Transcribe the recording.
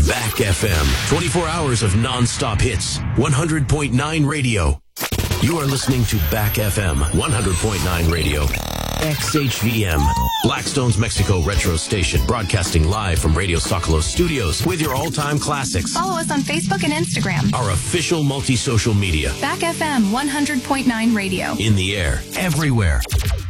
Back FM. 24 hours of non-stop hits. 100.9 radio. You are listening to Back FM. 100.9 radio. XHVM. Blackstone's Mexico retro station. Broadcasting live from Radio Socolos Studios with your all-time classics. Follow us on Facebook and Instagram. Our official multi-social media. Back FM 100.9 radio. In the air. Everywhere.